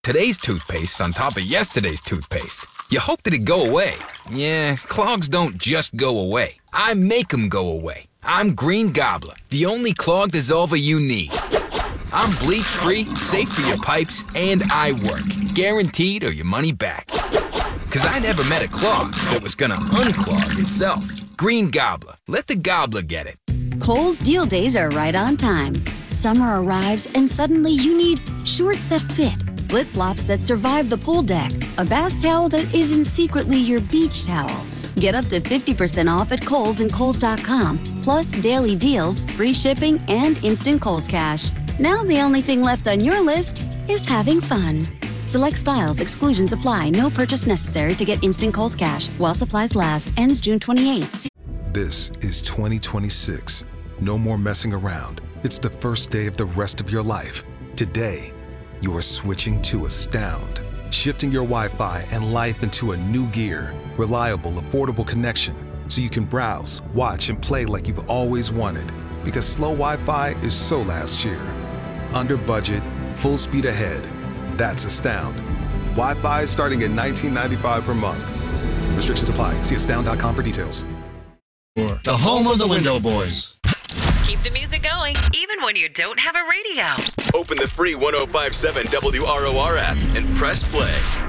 today's toothpaste on top of yesterday's toothpaste. You hope that it'd go away. Yeah, clogs don't just go away. I make them go away. I'm Green Gobbler, the only clog dissolver you need. I'm bleach-free, safe for your pipes, and I work. Guaranteed or your money back. Because I never met a clog that was gonna unclog itself. Green Gobbler. Let the gobbler get it. Kohl's deal days are right on time. Summer arrives and suddenly you need shorts that fit, flip-flops that survive the pool deck, a bath towel that isn't secretly your beach towel. Get up to 50% off at Kohl's and Kohls.com, plus daily deals, free shipping, and instant Kohl's Cash. Now the only thing left on your list is having fun. Select styles, exclusions apply, no purchase necessary to get instant Kohl's Cash while supplies last. Ends June 28th. This is 2026. No more messing around. It's the first day of the rest of your life. Today, you are switching to Astound, shifting your Wi-Fi and life into a new gear. Reliable, affordable connection, so you can browse, watch, and play like you've always wanted. Because slow Wi-Fi is so last year. Under budget, full speed ahead. That's Astound. Wi-Fi starting at $19.95 per month. Restrictions apply. See astound.com for details. The home of the Window Boys. Keep the music going, even when you don't have a radio. Open the free 105.7 WROR app and press play.